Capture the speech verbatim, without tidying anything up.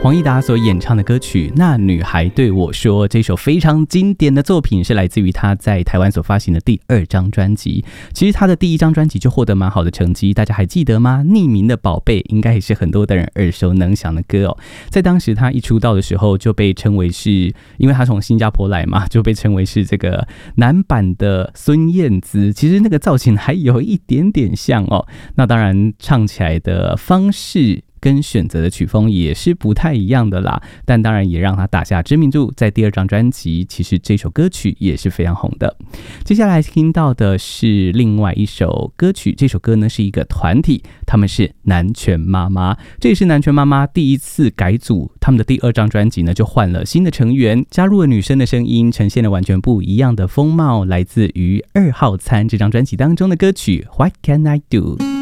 黄义达所演唱的歌曲《那女孩对我说》，这首非常经典的作品是来自于他在台湾所发行的第二张专辑。其实他的第一张专辑就获得蛮好的成绩，大家还记得吗？匿名的宝贝应该也是很多的人耳熟能详的歌哦。在当时他一出道的时候就被称为是，因为他从新加坡来嘛，就被称为是这个男版的孙燕姿。其实那个造型还有一点点像哦。那当然唱起来的方式跟选择的曲风也是不太一样的啦，但当然也让他打下知名度。在第二张专辑，其实这首歌曲也是非常红的。接下来听到的是另外一首歌曲，这首歌呢是一个团体，他们是南拳妈妈。这也是南拳妈妈第一次改组，他们的第二张专辑呢就换了新的成员，加入了女生的声音，呈现了完全不一样的风貌。来自于二号餐这张专辑当中的歌曲 What Can I Do。